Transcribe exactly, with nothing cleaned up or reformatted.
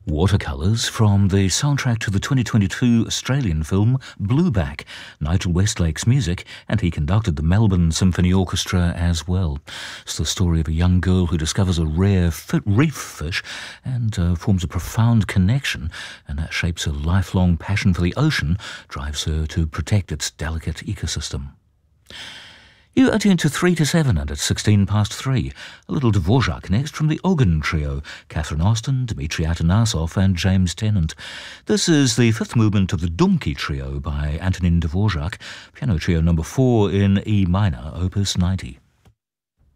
Watercolours from the soundtrack to the twenty twenty-two Australian film Blueback. Nigel Westlake's music, and he conducted the Melbourne Symphony Orchestra as well. It's the story of a young girl who discovers a rare fit reef fish and uh, forms a profound connection, and that shapes her lifelong passion for the ocean, drives her to protect its delicate ecosystem. You are tuned to three to seven and it's sixteen past three. A little Dvorak next from the Organ Trio, Catherine Austin, Dmitri Atanasov and James Tennant. This is the fifth movement of the Dumki Trio by Antonin Dvorak, piano trio number four in E minor, opus ninety.